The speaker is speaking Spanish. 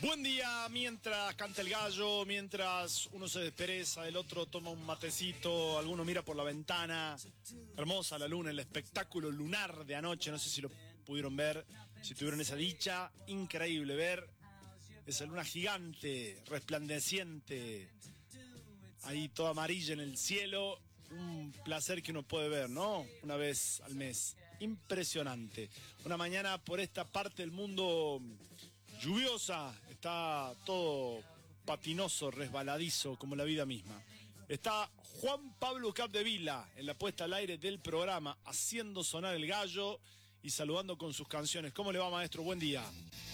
Buen día, mientras canta el gallo, mientras uno se despereza, el otro toma un matecito, alguno mira por la ventana. Hermosa la luna, el espectáculo lunar de anoche, no sé si lo pudieron ver, si tuvieron esa dicha, increíble ver esa luna gigante, resplandeciente, ahí toda amarilla en el cielo. Un placer que uno puede ver, ¿no? Una vez al mes. Impresionante. Una mañana por esta parte del mundo lluviosa. Está todo patinoso, resbaladizo, como la vida misma. Está Juan Pablo Capdevila en la puesta al aire del programa, haciendo sonar el gallo y saludando con sus canciones. ¿Cómo le va, maestro? Buen día.